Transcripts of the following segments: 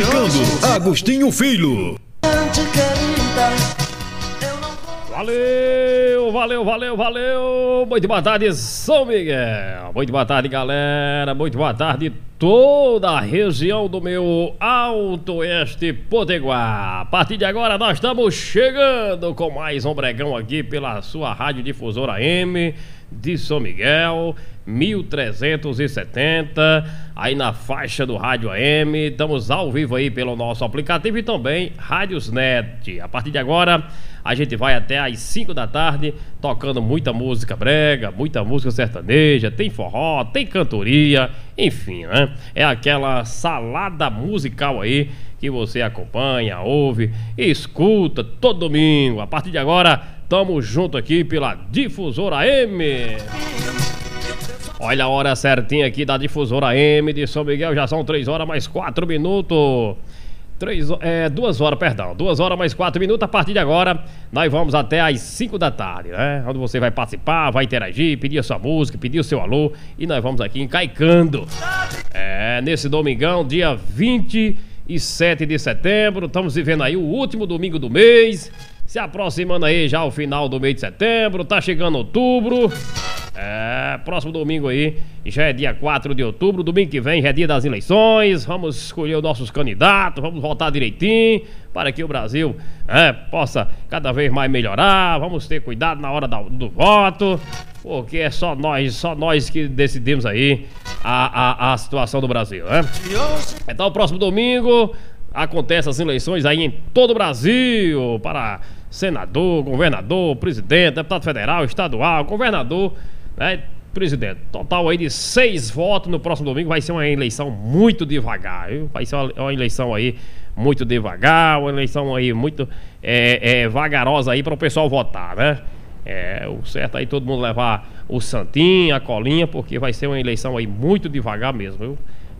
Musicando Agostinho Filho. Valeu. Muito boa tarde, São Miguel. Muito boa tarde, galera. Muito boa tarde, toda a região do meu Alto Oeste Potiguar. A partir de agora, nós estamos chegando com mais um bregão aqui pela sua Rádio Difusora AM de São Miguel, 1370, aí na faixa do Rádio AM. Estamos ao vivo aí pelo nosso aplicativo e também Rádiosnet. A partir de agora, a gente vai até às 5 da tarde tocando muita música brega, muita música sertaneja, tem forró, tem cantoria, enfim, né? É aquela salada musical aí que você acompanha, ouve, escuta todo domingo. A partir de agora, tamo junto aqui pela Difusora AM. Olha a hora certinha aqui da Difusora AM de São Miguel, já são 3 horas mais 4 minutos. 2 horas mais 4 minutos. A partir de agora, nós vamos até às 5 da tarde, né? Onde você vai participar, vai interagir, pedir a sua música, pedir o seu alô. E nós vamos aqui encaicando. Nesse domingão, dia 27 de setembro. Estamos vivendo aí o último domingo do mês. Se aproximando aí já o final do mês de setembro. Tá chegando outubro. Próximo domingo aí já é dia 4 de outubro. Domingo que vem já é dia das eleições. Vamos escolher os nossos candidatos, vamos votar direitinho para que o Brasil possa cada vez mais melhorar. Vamos ter cuidado na hora do voto, porque é só nós que decidimos aí a situação do Brasil, né? Então, próximo domingo acontecem as eleições aí em todo o Brasil para senador, governador, presidente, deputado federal, estadual, governador, né? Presidente. Total aí de 6 votos no próximo domingo. Vai ser uma eleição muito devagar, viu? Vai ser uma eleição aí muito devagar, uma eleição aí muito vagarosa aí para o pessoal votar, né? O certo aí todo mundo levar o santinho, a colinha, porque vai ser uma eleição aí muito devagar mesmo, viu?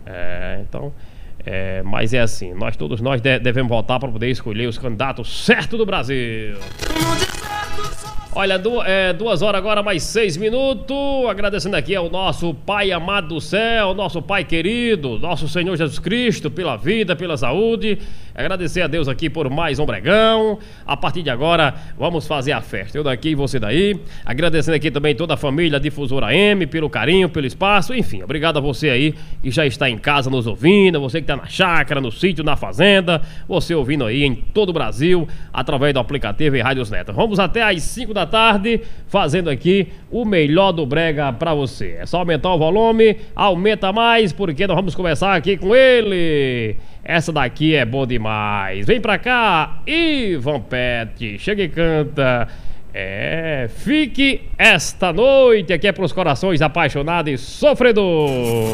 Mas é assim, todos nós devemos votar para poder escolher os candidatos certos do Brasil. Olha, 2 horas agora mais 6 minutos. Agradecendo aqui ao nosso Pai amado do céu, nosso Pai querido, nosso Senhor Jesus Cristo, pela vida, pela saúde. Agradecer a Deus aqui por mais um bregão. A partir de agora, vamos fazer a festa. Eu daqui e você daí. Agradecendo aqui também toda a família Difusora AM, pelo carinho, pelo espaço. Enfim, obrigado a você aí que já está em casa nos ouvindo. Você que está na chácara, no sítio, na fazenda. Você ouvindo aí em todo o Brasil, através do aplicativo e Rádiosnet. Vamos até às 5 da tarde, fazendo aqui o melhor do brega pra você. É só aumentar o volume, aumenta mais, porque nós vamos conversar aqui com ele. Essa daqui é boa demais. Vem pra cá, Ivan Pet, chega e canta. Fique esta noite, aqui é pros corações apaixonados e sofredores.